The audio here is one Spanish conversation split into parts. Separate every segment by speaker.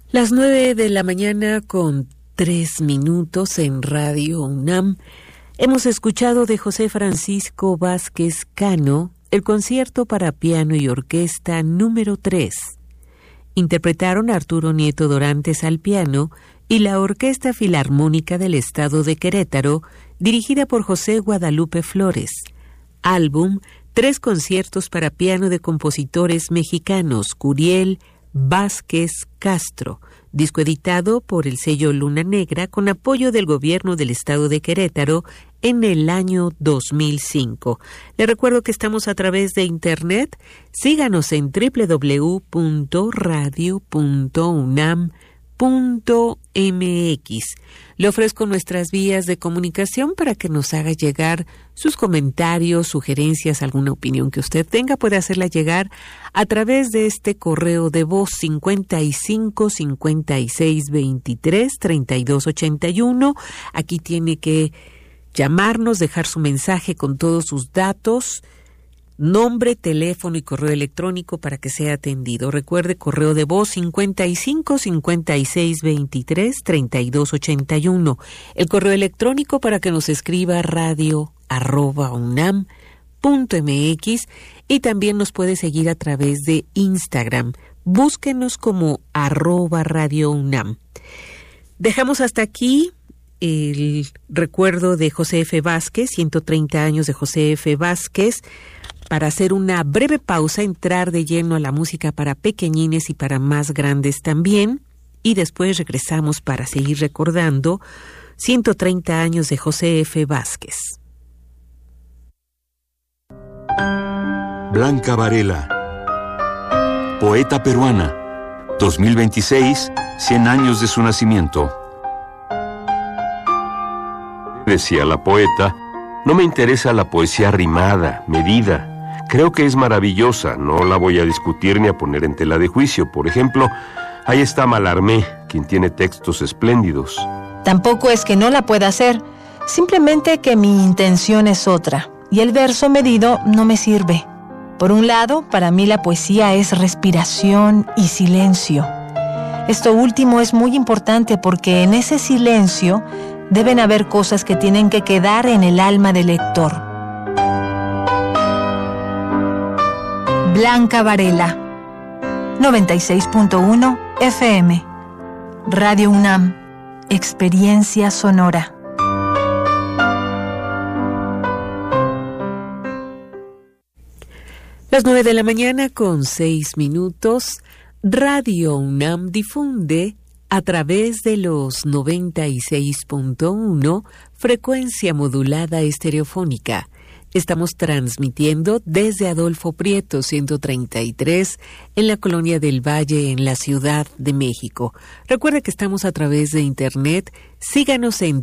Speaker 1: Las 9:03 a.m. en Radio UNAM. Hemos escuchado de José Francisco Vázquez Cano el concierto para piano y orquesta número 3. Interpretaron Arturo Nieto Dorantes al piano y la Orquesta Filarmónica del Estado de Querétaro, dirigida por José Guadalupe Flores. Álbum: 3 conciertos para piano de compositores mexicanos, Curiel Vázquez Castro, disco editado por el sello Luna Negra con apoyo del gobierno del estado de Querétaro en el año 2005. Le recuerdo que estamos a través de internet. Síganos en www.radio.unam.mx. Le ofrezco nuestras vías de comunicación para que nos haga llegar sus comentarios, sugerencias, alguna opinión que usted tenga. Puede hacerla llegar a través de este correo de voz 55 56 23 32 81. Aquí tiene que llamarnos, dejar su mensaje con todos sus datos, nombre, teléfono y correo electrónico para que sea atendido. Recuerde, correo de voz 55 56 23 32 81. El correo electrónico para que nos escriba radio@unam.mx, y también nos puede seguir a través de Instagram. Búsquenos como @radiounam. Dejamos hasta aquí el recuerdo de José F. Vázquez, 130 años de José F. Vázquez. Para hacer una breve pausa, entrar de lleno a la música para pequeñines y para más grandes también, y después regresamos para seguir recordando 130 años de José F. Vázquez.
Speaker 2: Blanca Varela, poeta peruana, 2026, 100 años de su nacimiento. Decía la poeta: no me interesa la poesía rimada, medida. Creo que es maravillosa, no la voy a discutir ni a poner en tela de juicio. Por ejemplo, ahí está Mallarmé, quien tiene textos espléndidos.
Speaker 3: Tampoco es que no la pueda hacer, simplemente que mi intención es otra, y el verso medido no me sirve. Por un lado, para mí la poesía es respiración y silencio. Esto último es muy importante porque en ese silencio deben haber cosas que tienen que quedar en el alma del lector. Blanca Varela, 96.1 FM. Radio UNAM, experiencia sonora.
Speaker 1: Las 9:06 a.m. Radio UNAM difunde a través de los 96.1 frecuencia modulada estereofónica. Estamos transmitiendo desde Adolfo Prieto 133 en la Colonia del Valle, en la Ciudad de México. Recuerda que estamos a través de internet. Síganos en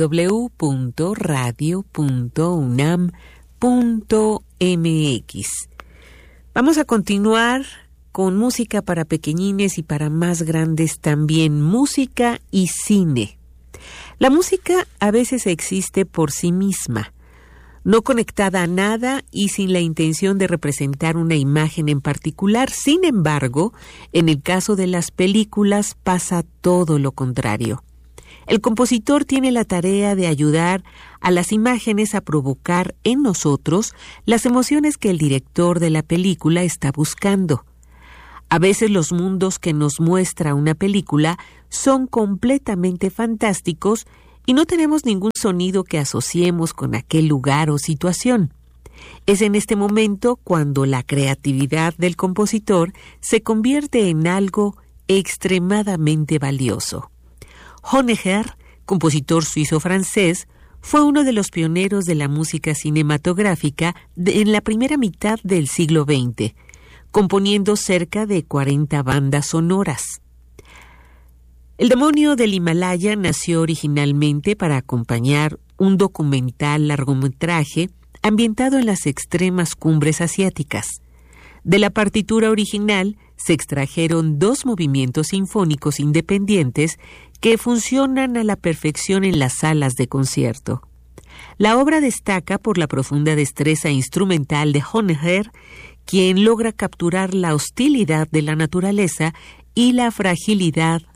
Speaker 1: www.radio.unam.mx. Vamos a continuar con música para pequeñines y para más grandes también, música y cine. La música a veces existe por sí misma, no conectada a nada y sin la intención de representar una imagen en particular. Sin embargo, en el caso de las películas pasa todo lo contrario. El compositor tiene la tarea de ayudar a las imágenes a provocar en nosotros las emociones que el director de la película está buscando. A veces los mundos que nos muestra una película son completamente fantásticos y no tenemos ningún sonido que asociemos con aquel lugar o situación. Es en este momento cuando la creatividad del compositor se convierte en algo extremadamente valioso. Honegger, compositor suizo-francés, fue uno de los pioneros de la música cinematográfica en la primera mitad del siglo XX, componiendo cerca de 40 bandas sonoras. El demonio del Himalaya nació originalmente para acompañar un documental largometraje ambientado en las extremas cumbres asiáticas. De la partitura original se extrajeron 2 movimientos sinfónicos independientes que funcionan a la perfección en las salas de concierto. La obra destaca por la profunda destreza instrumental de Honegger, quien logra capturar la hostilidad de la naturaleza y la fragilidad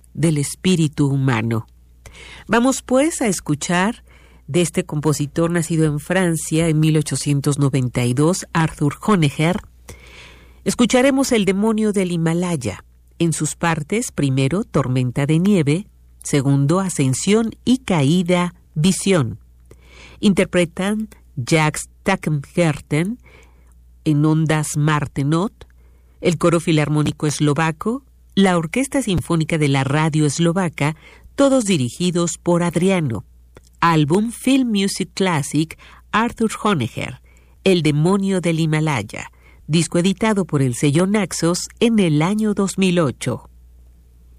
Speaker 1: del espíritu humano. Vamos pues a escuchar de este compositor nacido en Francia en 1892, Arthur Honegger. Escucharemos El demonio del Himalaya, en sus partes, primero, Tormenta de nieve, segundo, Ascensión y caída, Visión. Interpretan Jacques Takemgerten en ondas Martenot, el coro filarmónico eslovaco, la Orquesta Sinfónica de la Radio Eslovaca, todos dirigidos por Adriano. Álbum Film Music Classic, Arthur Honegger, El demonio del Himalaya, disco editado por el sello Naxos en el año 2008.